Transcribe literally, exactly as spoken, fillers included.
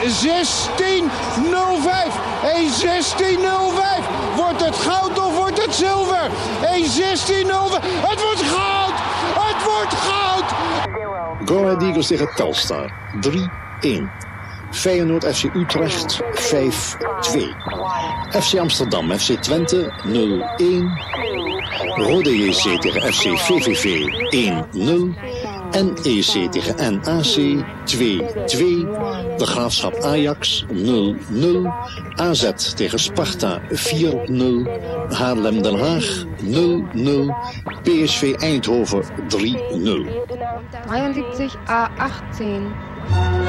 zestien nul vijf. Een zestien nul vijf. Wordt het goud of wordt het zilver? Een zestien nul vijf. Het wordt goud! Het wordt goud! Go Ahead Eagles tegen Telstar. drie een. Feyenoord F C Utrecht vijf twee. F C Amsterdam F C Twente nul een. Rode J C tegen F C V V V één nul. N E C tegen N A C twee twee. De Graafschap Ajax nul nul. A Z tegen Sparta vier nul. Haarlem Den Haag nul nul. P S V Eindhoven drie nul. drieënzeventig A achttien.